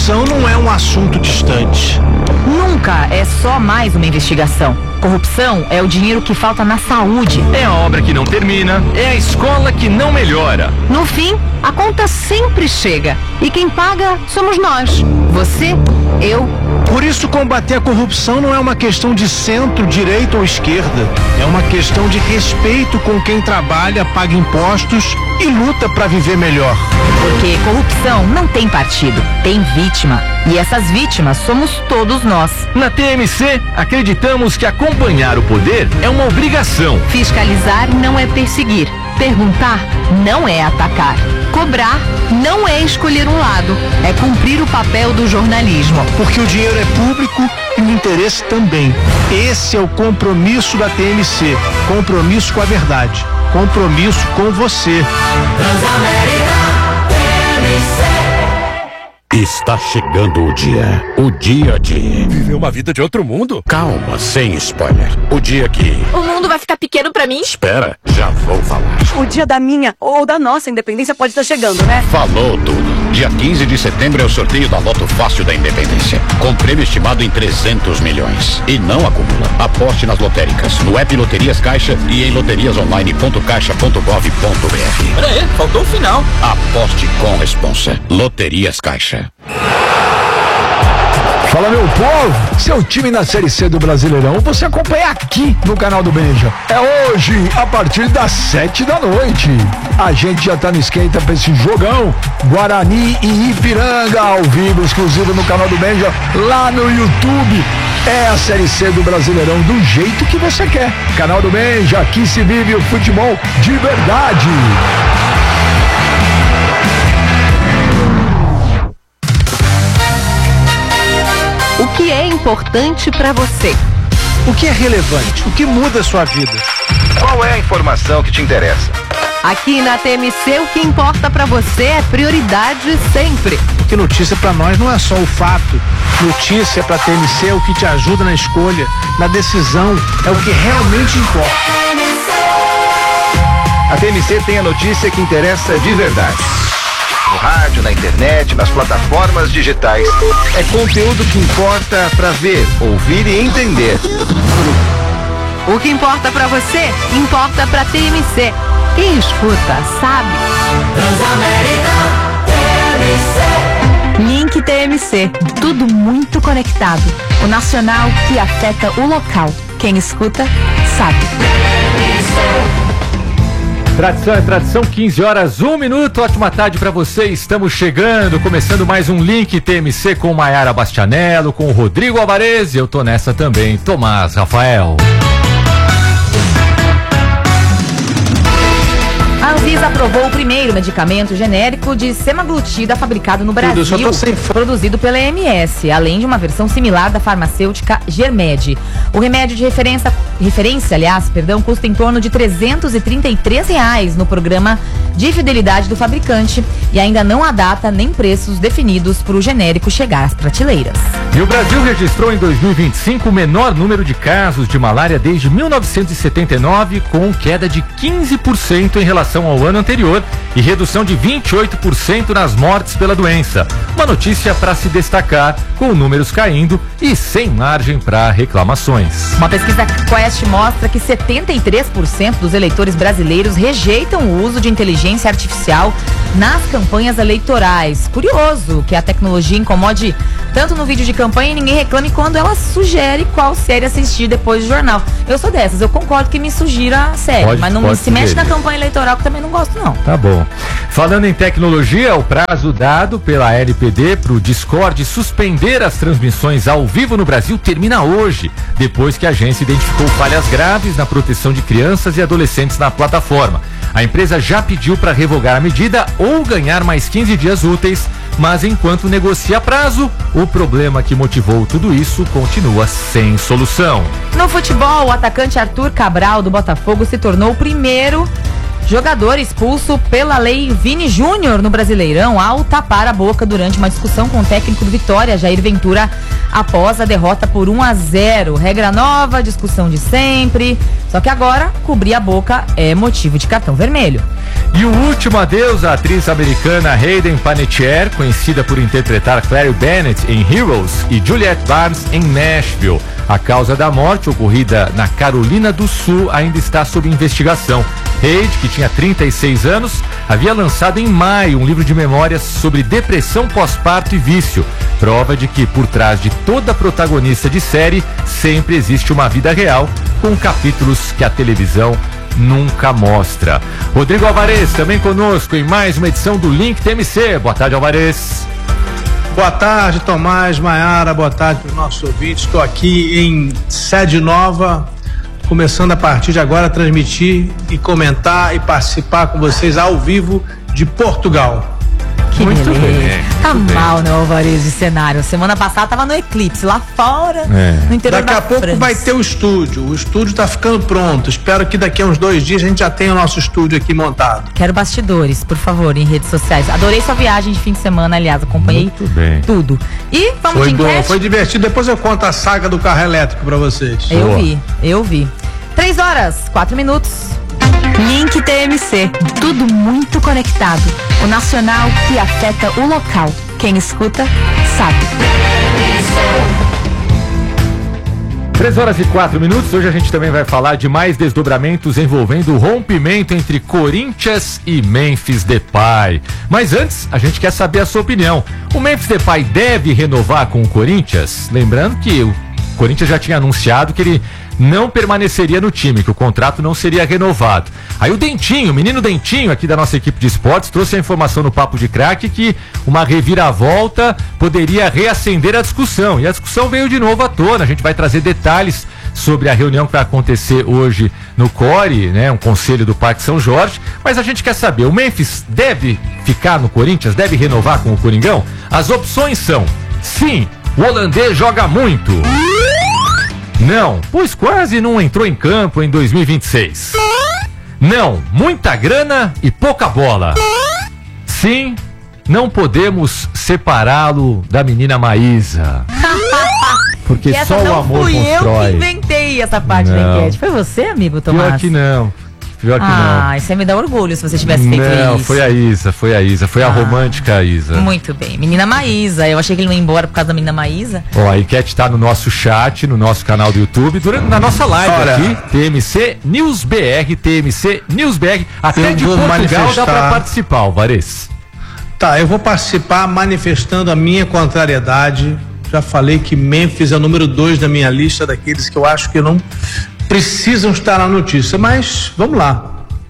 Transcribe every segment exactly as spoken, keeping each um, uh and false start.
corrupção não é um assunto distante. Nunca é só mais uma investigação. Corrupção é o dinheiro que falta na saúde. É a obra que não termina, é a escola que não melhora. No fim, a conta sempre chega. E quem paga somos nós. Você, eu. Por isso, combater a corrupção não é uma questão de centro, direita ou esquerda. É uma questão de respeito com quem trabalha, paga impostos e luta para viver melhor. Porque corrupção não tem partido, tem vítima. E essas vítimas somos todos nós. Na T M C, acreditamos que acompanhar o poder é uma obrigação. Fiscalizar não é perseguir. Perguntar não é atacar. Cobrar não é escolher um lado. É cumprir o papel do jornalismo. Porque o dinheiro é público e o interesse também. Esse é o compromisso da T M C. Compromisso com a verdade. Compromisso com você. Transamérica T M C. Está chegando o dia. O dia de... viver uma vida de outro mundo? Calma, sem spoiler. O dia que... o mundo vai ficar pequeno pra mim? Espera, já vou falar. O dia da minha ou da nossa independência pode estar chegando, né? Falou tudo. Dia quinze de setembro é o sorteio da Loto Fácil da Independência. Com prêmio estimado em trezentos milhões. E não acumula. Aposte nas lotéricas, no app Loterias Caixa e em loterias online ponto caixa ponto gov ponto br. Pera aí, faltou o final. Aposte com responsa. Loterias Caixa. Fala, meu povo, seu time na Série C do Brasileirão você acompanha aqui no canal do Benja. É hoje, a partir das sete da noite. A gente já tá no esquenta pra esse jogão. Guarani e Ipiranga, ao vivo, exclusivo no canal do Benja, lá no YouTube. É a Série C do Brasileirão do jeito que você quer. Canal do Benja, aqui se vive o futebol de verdade. O que é importante pra você? O que é relevante? O que muda a sua vida? Qual é a informação que te interessa? Aqui na T M C, o que importa pra você é prioridade sempre. Porque notícia pra nós não é só o fato. Notícia pra T M C é o que te ajuda na escolha, na decisão, é o que realmente importa. A T M C tem a notícia que interessa de verdade. No rádio, na internet, nas plataformas digitais. É conteúdo que importa pra ver, ouvir e entender. O que importa pra você, importa pra T M C. Quem escuta, sabe. Transamérica T M C. Link T M C. Tudo muito conectado. O nacional que afeta o local. Quem escuta, sabe. Tradição é tradição, quinze horas, um minuto, ótima tarde pra você, estamos chegando, começando mais um Link T M C com Maiara Bastianello, com o Rodrigo Alvarez e eu tô nessa também, Tomás Rafael. A Anvisa aprovou o primeiro medicamento genérico de semaglutida fabricado no Brasil, sem... produzido pela A M S, além de uma versão similar da farmacêutica Germed. O remédio de referência, referência, aliás, perdão, custa em torno de trezentos e trinta e três reais no programa de fidelidade do fabricante e ainda não há data nem preços definidos para o genérico chegar às prateleiras. E o Brasil registrou em dois mil e vinte e cinco o menor número de casos de malária desde mil novecentos e setenta e nove, com queda de quinze por cento em relação ao ano anterior e redução de vinte e oito por cento nas mortes pela doença. Uma notícia para se destacar, com números caindo e sem margem para reclamações. Uma pesquisa Quest mostra que setenta e três por cento dos eleitores brasileiros rejeitam o uso de inteligência artificial nas campanhas eleitorais. Curioso que a tecnologia incomode tanto no vídeo de campanha e ninguém reclame quando ela sugere qual série assistir depois do jornal. Eu sou dessas, eu concordo que me sugira a série, pode, mas não se mexe na campanha eleitoral, que também não gosto não. Tá bom. Falando em tecnologia, o prazo dado pela L P D para o Discord suspender as transmissões ao vivo no Brasil termina hoje, depois que a agência identificou falhas graves na proteção de crianças e adolescentes na plataforma. A empresa já pediu para revogar a medida ou ganhar mais quinze dias úteis, mas enquanto negocia prazo, o problema que motivou tudo isso continua sem solução. No futebol, o atacante Arthur Cabral do Botafogo se tornou o primeiro Jogador expulso pela lei Vini Júnior no Brasileirão ao tapar a boca durante uma discussão com o técnico do Vitória, Jair Ventura, após a derrota por um a zero. Regra nova, discussão de sempre. Só que agora, cobrir a boca é motivo de cartão vermelho. E o último adeus à atriz americana Hayden Panettiere, conhecida por interpretar Claire Bennett em Heroes e Juliette Barnes em Nashville. A causa da morte, ocorrida na Carolina do Sul, ainda está sob investigação. Hayden, que tinha trinta e seis anos, havia lançado em maio um livro de memórias sobre depressão pós-parto e vício. Prova de que por trás de toda protagonista de série sempre existe uma vida real, com capítulos que a televisão nunca mostra. Rodrigo Alvarez também conosco em mais uma edição do Link T M C. Boa tarde, Alvarez. Boa tarde, Tomás, Maiara, boa tarde para os nossos ouvintes. Estou aqui em sede nova, começando a partir de agora a transmitir e comentar e participar com vocês ao vivo de Portugal. Que muito bem. Tá muito mal, bem. Né, Alvarez, de cenário. Semana passada tava no eclipse, lá fora, é. no interior Daqui da a pouco França. Vai ter o estúdio. O estúdio tá ficando pronto. Espero que daqui a uns dois dias a gente já tenha o nosso estúdio aqui montado. Quero bastidores, por favor, em redes sociais. Adorei sua viagem de fim de semana, aliás, acompanhei muito bem. tudo. E vamos foi de bom, enquete? Foi divertido. Depois eu conto a saga do carro elétrico pra vocês. Eu Boa. vi, eu vi. Três horas, quatro minutos. Link T M C, tudo muito conectado. O nacional que afeta o local. Quem escuta, sabe. Três horas e quatro minutos. Hoje a gente também vai falar de mais desdobramentos envolvendo o rompimento entre Corinthians e Memphis Depay. Mas antes, a gente quer saber a sua opinião. O Memphis Depay deve renovar com o Corinthians? Lembrando que o Corinthians já tinha anunciado que ele não permaneceria no time, que o contrato não seria renovado. Aí o Dentinho, o menino Dentinho aqui da nossa equipe de esportes, trouxe a informação no Papo de Craque que uma reviravolta poderia reacender a discussão. E a discussão veio de novo à tona. A gente vai trazer detalhes sobre a reunião que vai acontecer hoje no C O R E, né, um conselho do Parque São Jorge. Mas a gente quer saber, o Memphis deve ficar no Corinthians? Deve renovar com o Coringão? As opções são: sim, o holandês joga muito. Não, pois quase não entrou em campo em dois mil e vinte e seis. Não, muita grana e pouca bola. Sim, não podemos separá-lo da menina Maísa. Porque e só o amor fui constrói. Eu que inventei essa parte não. da enquete. Foi você, amigo Tomás? Pior que não. Pior que ah, não. isso aí me dá orgulho se você tivesse feito não, isso. Não, foi a Isa, foi a Isa, foi ah, a romântica Isa. Muito bem, menina Maísa, eu achei que ele não ia embora por causa da menina Maísa. Ó, a enquete tá no nosso chat, no nosso canal do YouTube, durante, na nossa live Ora. aqui, T M C News B R, T M C News B R, até eu de Portugal manifestar... dá pra participar, Alvarez. Tá, eu vou participar manifestando a minha contrariedade. Já falei que Memphis é o número dois da minha lista daqueles que eu acho que não precisam estar na notícia, mas vamos lá.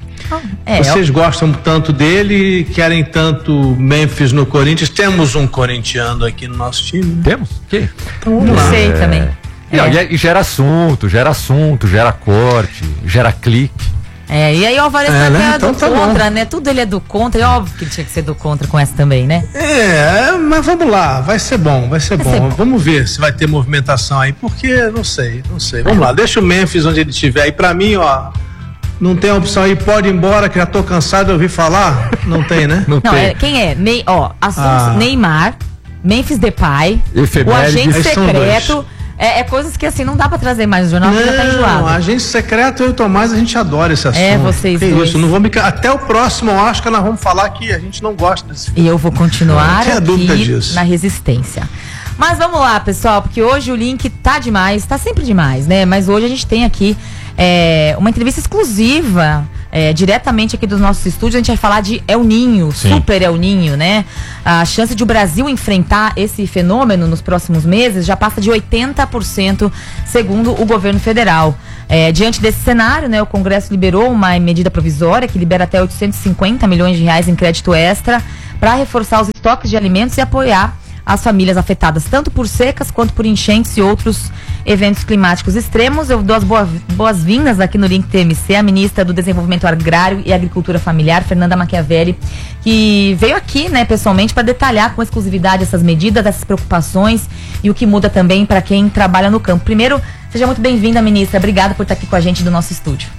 É, Vocês eu... gostam tanto dele, querem tanto Memphis no Corinthians. Temos um corintiano aqui no nosso time. Temos? Quem? Então, vamos lá. Sei também. É. Não, e, e gera assunto, gera assunto, gera corte, gera clique. É, e aí o Alvarez é, né? é então, do tá contra, bom. né? Tudo ele é do contra, é óbvio que ele tinha que ser do contra com essa também, né? É, mas vamos lá, vai ser bom, vai ser vai bom. Ser bom. Vamos ver se vai ter movimentação aí, porque não sei, não sei. Vamos é. lá, deixa o Memphis onde ele estiver. E pra mim, ó, não tem opção aí, pode ir embora, que já tô cansado de ouvir falar. Não tem, né? Não, não tem. É, quem é? Ney, ó, assuntos ah. Neymar, Memphis Depay, o agente secreto. É, é coisas que assim não dá pra trazer mais no jornal, porque já tá enjoado. Não, agente secreto, eu e o Tomás, a gente adora esse assunto. É, vocês que dois. Isso, não vamos, até o próximo Oscar nós vamos falar que a gente não gosta desse filme. E eu vou continuar aqui na resistência. Mas vamos lá, pessoal, porque hoje o link tá demais, tá sempre demais, né? Mas hoje a gente tem aqui é, uma entrevista exclusiva, é, diretamente aqui dos nossos estúdios. A gente vai falar de El Ninho, Sim. Super El Ninho, né? A chance de o Brasil enfrentar esse fenômeno nos próximos meses já passa de oitenta por cento, segundo o governo federal. É, diante desse cenário, né, o Congresso liberou uma medida provisória que libera até oitocentos e cinquenta milhões de reais em crédito extra para reforçar os estoques de alimentos e apoiar as famílias afetadas tanto por secas quanto por enchentes e outros eventos climáticos extremos. Eu dou as boas, boas-vindas aqui no Link T M C à ministra do Desenvolvimento Agrário e Agricultura Familiar, Fernanda Machiavelli, que veio aqui, né, pessoalmente para detalhar com exclusividade essas medidas, essas preocupações e o que muda também para quem trabalha no campo. Primeiro, seja muito bem-vinda, ministra. Obrigada por estar aqui com a gente do nosso estúdio.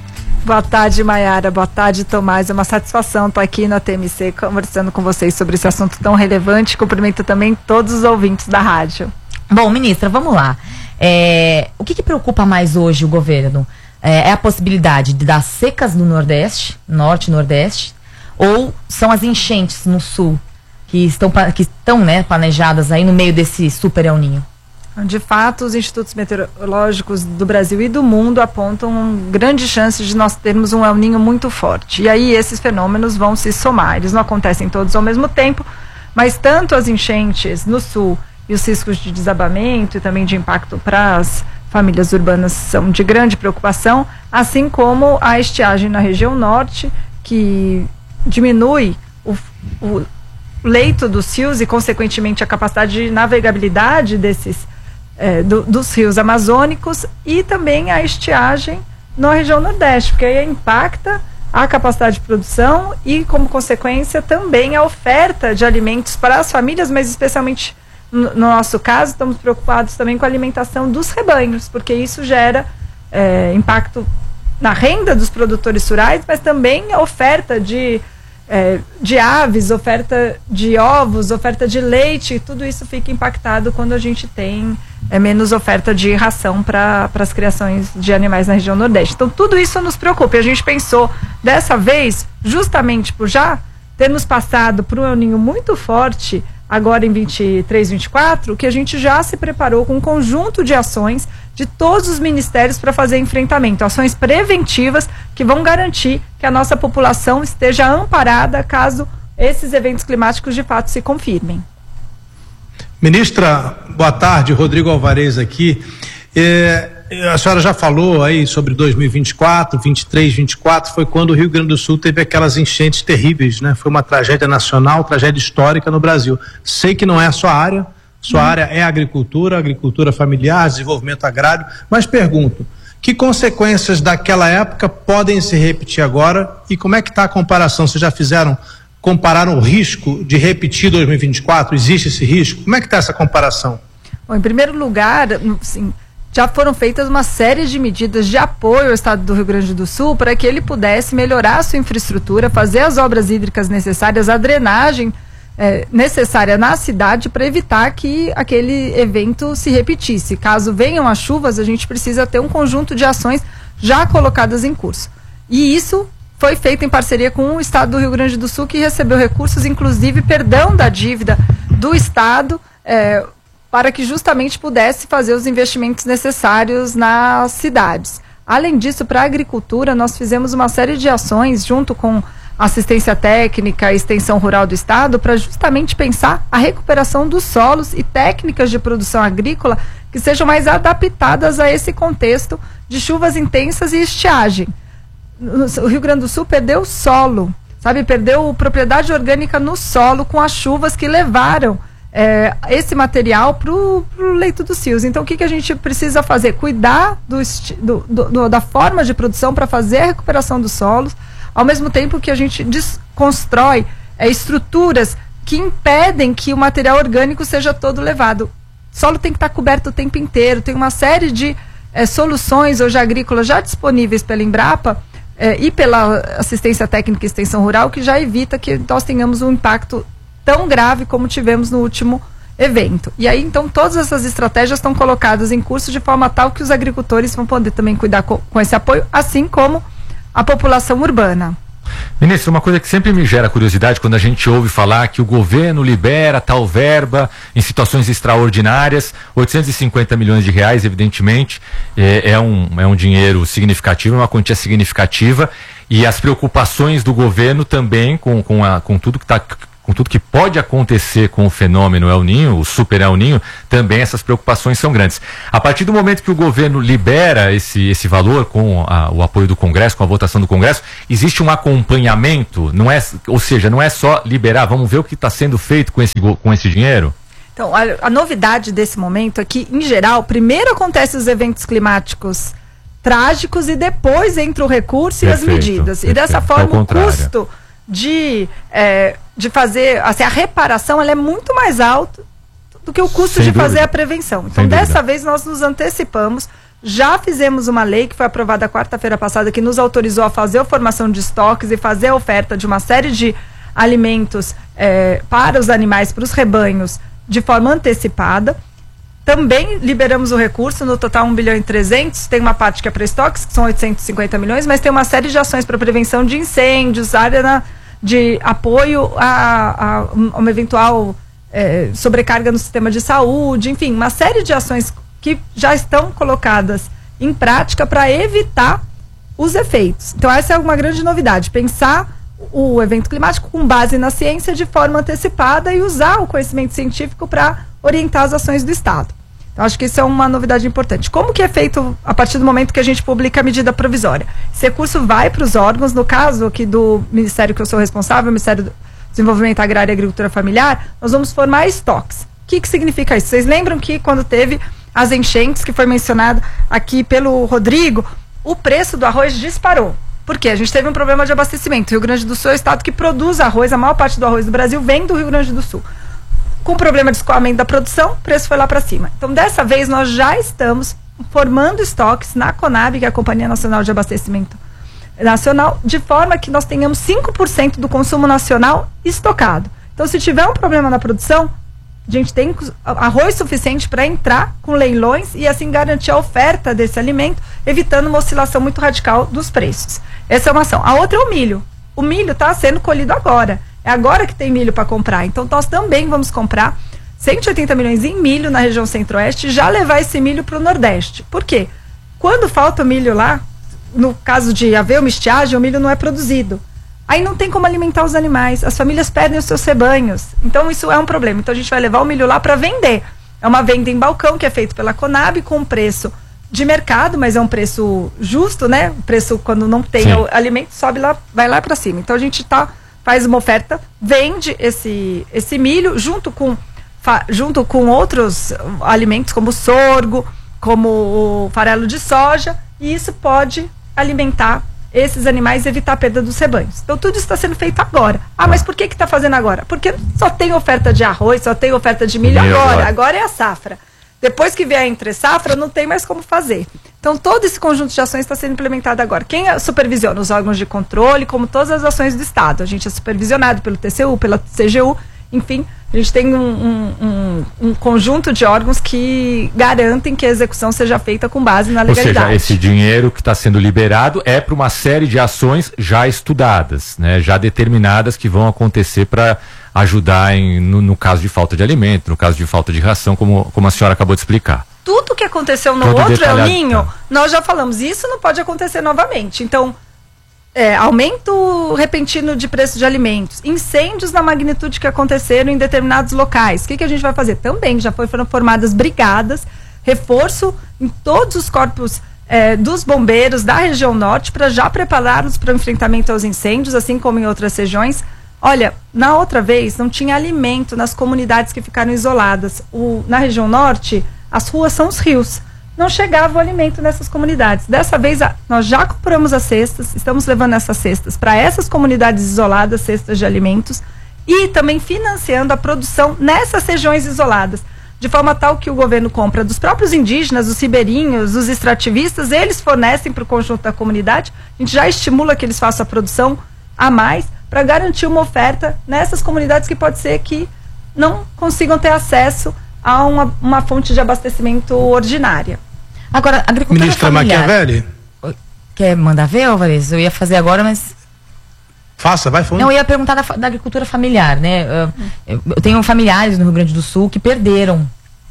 Boa tarde, Maiara. Boa tarde, Tomás. É uma satisfação estar aqui na T M C conversando com vocês sobre esse assunto tão relevante. Cumprimento também todos os ouvintes da rádio. Bom, ministra, vamos lá. É, o que, que preocupa mais hoje o governo? É, é a possibilidade de dar secas no Nordeste, Norte e Nordeste, ou são as enchentes no Sul que estão, que estão né, planejadas aí no meio desse super El Niño? De fato, os institutos meteorológicos do Brasil e do mundo apontam grandes chances de nós termos um El Niño muito forte. E aí esses fenômenos vão se somar. Eles não acontecem todos ao mesmo tempo, mas tanto as enchentes no sul e os riscos de desabamento e também de impacto para as famílias urbanas são de grande preocupação, assim como a estiagem na região norte, que diminui o, o leito dos rios e, consequentemente, a capacidade de navegabilidade desses É, do, dos rios amazônicos, e também a estiagem na região nordeste, porque aí impacta a capacidade de produção e, como consequência, também a oferta de alimentos para as famílias, mas especialmente no, no nosso caso, estamos preocupados também com a alimentação dos rebanhos, porque isso gera é, impacto na renda dos produtores rurais, mas também a oferta de É, de aves, oferta de ovos, oferta de leite, tudo isso fica impactado quando a gente tem é, menos oferta de ração para as criações de animais na região nordeste. Então tudo isso nos preocupa. E a gente pensou dessa vez, justamente por já termos passado por um El Niño muito forte agora em vinte e três, vinte e quatro, que a gente já se preparou com um conjunto de ações de todos os ministérios para fazer enfrentamento, ações preventivas que vão garantir que a nossa população esteja amparada caso esses eventos climáticos de fato se confirmem. Ministra, boa tarde, Rodrigo Alvarez aqui. É, a senhora já falou aí sobre dois mil e vinte e quatro, vinte e três, vinte e quatro, foi quando o Rio Grande do Sul teve aquelas enchentes terríveis, né? Foi uma tragédia nacional, tragédia histórica no Brasil. Sei que não é a sua área, sua hum. área é agricultura, agricultura familiar, desenvolvimento agrário, mas pergunto, que consequências daquela época podem se repetir agora e como é que está a comparação? Vocês já fizeram, compararam o risco de repetir dois mil e vinte e quatro? Existe esse risco? Como é que está essa comparação? Bom, em primeiro lugar, assim, já foram feitas uma série de medidas de apoio ao estado do Rio Grande do Sul para que ele pudesse melhorar a sua infraestrutura, fazer as obras hídricas necessárias, a drenagem é, necessária na cidade para evitar que aquele evento se repetisse. Caso venham as chuvas, a gente precisa ter um conjunto de ações já colocadas em curso. E isso foi feito em parceria com o estado do Rio Grande do Sul, que recebeu recursos, inclusive perdão da dívida do estado, é, para que justamente pudesse fazer os investimentos necessários nas cidades. Além disso, para a agricultura, nós fizemos uma série de ações junto com assistência técnica e extensão rural do estado para justamente pensar a recuperação dos solos e técnicas de produção agrícola que sejam mais adaptadas a esse contexto de chuvas intensas e estiagem. O Rio Grande do Sul perdeu solo, sabe, perdeu propriedade orgânica no solo com as chuvas que levaram É, esse material para o leito dos rios. Então o que, que a gente precisa fazer? Cuidar do, do, do, da forma de produção para fazer a recuperação dos solos, ao mesmo tempo que a gente desconstrói é, estruturas que impedem que o material orgânico seja todo levado. O solo tem que estar coberto o tempo inteiro, tem uma série de é, soluções hoje agrícolas já disponíveis pela Embrapa é, e pela assistência técnica e extensão rural que já evita que nós tenhamos um impacto tão grave como tivemos no último evento. E aí, então, todas essas estratégias estão colocadas em curso de forma tal que os agricultores vão poder também cuidar com, com esse apoio, assim como a população urbana. Ministro, uma coisa que sempre me gera curiosidade quando a gente ouve falar que o governo libera tal verba em situações extraordinárias, oitocentos e cinquenta milhões de reais, evidentemente, é, é, um, é um dinheiro significativo, uma quantia significativa, e as preocupações do governo também com, com, a, com tudo que está... com tudo que pode acontecer com o fenômeno El Niño, o super El Niño, também essas preocupações são grandes. A partir do momento que o governo libera esse, esse valor com a, o apoio do Congresso, com a votação do Congresso, existe um acompanhamento, não é, ou seja, não é só liberar, vamos ver o que está sendo feito com esse, com esse dinheiro? Então, a, a novidade desse momento é que, em geral, primeiro acontecem os eventos climáticos trágicos e depois entra o recurso perfeito, e as medidas. Perfeito. E dessa forma o custo de, é, de fazer, assim, a reparação ela é muito mais alta do que o custo Sem de dúvida. fazer a prevenção. Então, Sem dessa dúvida. vez, nós nos antecipamos, Já fizemos uma lei que foi aprovada quarta-feira passada que nos autorizou a fazer a formação de estoques e fazer a oferta de uma série de alimentos é, para os animais, para os rebanhos, de forma antecipada. Também liberamos o recurso, no total um bilhão e trezentos, tem uma parte que é para estoques, que são oitocentos e cinquenta milhões, mas tem uma série de ações para prevenção de incêndios, área na, de apoio a, a uma eventual é, sobrecarga no sistema de saúde, enfim, uma série de ações que já estão colocadas em prática para evitar os efeitos. Então essa é uma grande novidade, pensar o evento climático com base na ciência de forma antecipada e usar o conhecimento científico para orientar as ações do Estado. Então acho que isso é uma novidade importante. Como que é feito a partir do momento que a gente publica a medida provisória? Esse recurso vai para os órgãos, no caso aqui do Ministério que eu sou responsável, o Ministério do Desenvolvimento Agrário e Agricultura Familiar, nós vamos formar estoques. O que que significa isso? Vocês lembram que quando teve as enchentes, que foi mencionado aqui pelo Rodrigo, o preço do arroz disparou. Por quê? A gente teve um problema de abastecimento. O Rio Grande do Sul é o estado que produz arroz, a maior parte do arroz do Brasil vem do Rio Grande do Sul. Com o problema de escoamento da produção, o preço foi lá para cima. Então, dessa vez, nós já estamos formando estoques na CONAB, que é a Companhia Nacional de Abastecimento Nacional, de forma que nós tenhamos cinco por cento do consumo nacional estocado. Então, se tiver um problema na produção, a gente tem arroz suficiente para entrar com leilões e assim garantir a oferta desse alimento, evitando uma oscilação muito radical dos preços. Essa é uma ação. A outra é o milho. O milho está sendo colhido agora. É agora que tem milho para comprar. Então nós também vamos comprar cento e oitenta milhões em milho na região centro-oeste e já levar esse milho para o nordeste. Por quê? Quando falta o milho lá, no caso de haver uma estiagem, o milho não é produzido. Aí não tem como alimentar os animais, as famílias perdem os seus rebanhos. Então isso é um problema. Então a gente vai levar o milho lá para vender. É uma venda em balcão que é feito pela CONAB com um preço de mercado, mas é um preço justo, né? O preço quando não tem Sim. o alimento sobe lá, vai lá para cima. Então a gente tá, faz uma oferta, vende esse, esse milho junto com, fa, junto com outros alimentos como o sorgo, como o farelo de soja, e isso pode alimentar esses animais e evitar a perda dos rebanhos. Então tudo isso está sendo feito agora. Ah, mas por que que está fazendo agora? Porque só tem oferta de arroz, só tem oferta de milho agora. agora. Agora é a safra. Depois que vier a entre safra, não tem mais como fazer. Então todo esse conjunto de ações está sendo implementado agora. Quem supervisiona? Os órgãos de controle, como todas as ações do Estado. A gente é supervisionado pelo T C U, pela C G U, enfim, a gente tem um, um, um, um conjunto de órgãos que garantem que a execução seja feita com base na legalidade. Ou seja, esse dinheiro que está sendo liberado é para uma série de ações já estudadas, né, já determinadas, que vão acontecer para ajudar em, no, no caso de falta de alimento, no caso de falta de ração, como, como a senhora acabou de explicar. Tudo que aconteceu no Todo outro El Ninho, nós já falamos, isso não pode acontecer novamente. Então, É, aumento repentino de preço de alimentos, incêndios na magnitude que aconteceram em determinados locais. O que, que a gente vai fazer? Também já foram formadas brigadas, reforço em todos os corpos é, dos bombeiros da região norte para já prepará-los para o enfrentamento aos incêndios, assim como em outras regiões. Olha, na outra vez não tinha alimento nas comunidades que ficaram isoladas. O, na região norte, as ruas são os rios. Não chegava o alimento nessas comunidades. Dessa vez, a, nós já compramos as cestas, estamos levando essas cestas para essas comunidades isoladas, cestas de alimentos, e também financiando a produção nessas regiões isoladas, de forma tal que o governo compra dos próprios indígenas, dos ribeirinhos, dos extrativistas, eles fornecem para o conjunto da comunidade, a gente já estimula que eles façam a produção a mais, para garantir uma oferta nessas comunidades que pode ser que não consigam ter acesso a uma, uma fonte de abastecimento ordinária. Agora, agricultura Ministra familiar. Machiavelli. Quer mandar ver, Álvares? Eu ia fazer agora, mas... Faça, vai fundo. Não, eu ia perguntar da, da agricultura familiar, né? Eu, eu, eu tenho familiares no Rio Grande do Sul que perderam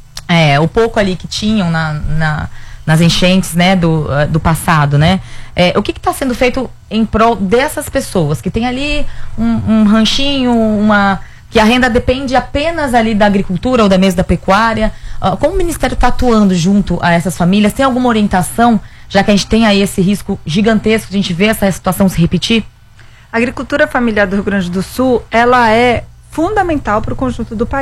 é, o pouco ali que tinham na, na, nas enchentes, né, do, uh, do passado, né? É, o que está sendo feito em prol dessas pessoas que tem ali um, um ranchinho, uma... que a renda depende apenas ali da agricultura ou da mesa da pecuária. Uh, como o Ministério está atuando junto a essas famílias? Tem alguma orientação, já que a gente tem aí esse risco gigantesco de a gente ver essa situação se repetir? A agricultura familiar do Rio Grande do Sul, ela é fundamental para o conjunto do país.